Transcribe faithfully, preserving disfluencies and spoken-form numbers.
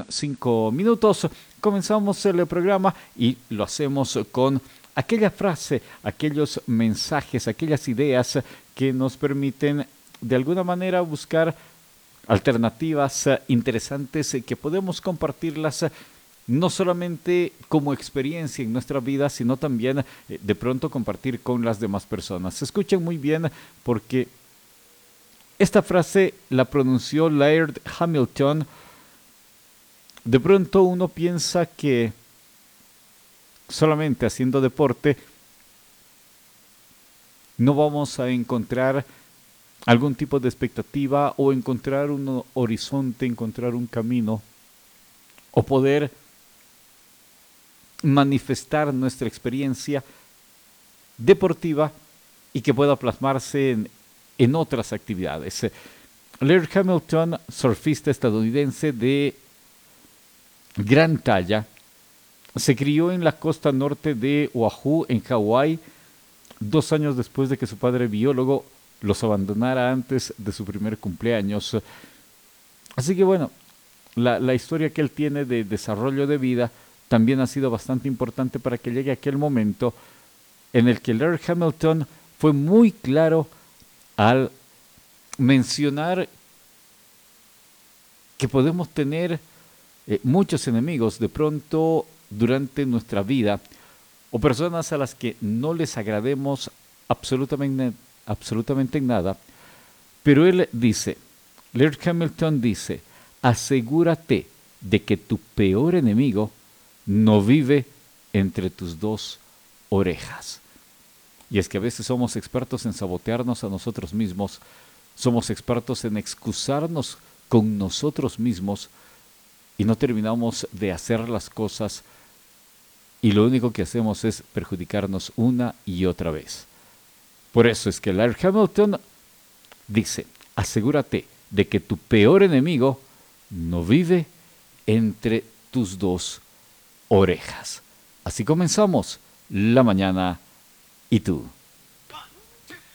cinco minutos. Comenzamos el programa y lo hacemos con aquella frase, aquellos mensajes, aquellas ideas que nos permiten de alguna manera buscar alternativas eh, interesantes eh, que podemos compartirlas eh, no solamente como experiencia en nuestra vida, sino también eh, de pronto compartir con las demás personas. Escuchen muy bien porque esta frase la pronunció Laird Hamilton. De pronto uno piensa que solamente haciendo deporte no vamos a encontrar algún tipo de expectativa o encontrar un horizonte, encontrar un camino o poder manifestar nuestra experiencia deportiva y que pueda plasmarse en, en otras actividades. Laird Hamilton, surfista estadounidense de gran talla, se crió en la costa norte de Oahu, en Hawái, dos años después de que su padre biólogo los abandonara antes de su primer cumpleaños. Así que bueno, la, la historia que él tiene de desarrollo de vida también ha sido bastante importante para que llegue aquel momento en el que Laird Hamilton fue muy claro al mencionar que podemos tener eh, muchos enemigos de pronto durante nuestra vida o personas a las que no les agrademos absolutamente, absolutamente en nada, pero él dice, Laird Hamilton dice, asegúrate de que tu peor enemigo no vive entre tus dos orejas. Y es que a veces somos expertos en sabotearnos a nosotros mismos, somos expertos en excusarnos con nosotros mismos y no terminamos de hacer las cosas y lo único que hacemos es perjudicarnos una y otra vez. Por eso es que Laird Hamilton dice, asegúrate de que tu peor enemigo no vive entre tus dos orejas. Así comenzamos la mañana y tú.